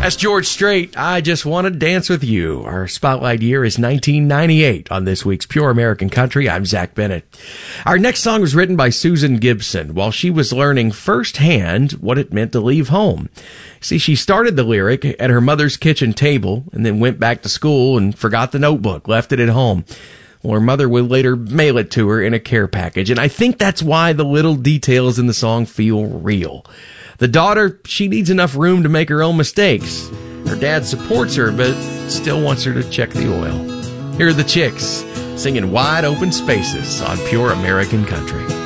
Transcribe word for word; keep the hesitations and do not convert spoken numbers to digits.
That's George Strait. I Just Want to Dance With You. Our spotlight year is nineteen ninety-eight on this week's Pure American Country. I'm Zach Bennett. Our next song was written by Susan Gibson while she was learning firsthand what it meant to leave home. See, she started the lyric at her mother's kitchen table and then went back to school and forgot the notebook, left it at home. Well, her mother would later mail it to her in a care package, and I think that's why the little details in the song feel real. The daughter, she needs enough room to make her own mistakes. Her dad supports her, but still wants her to check the oil. Here are the Chicks singing Wide Open Spaces on Pure American Country.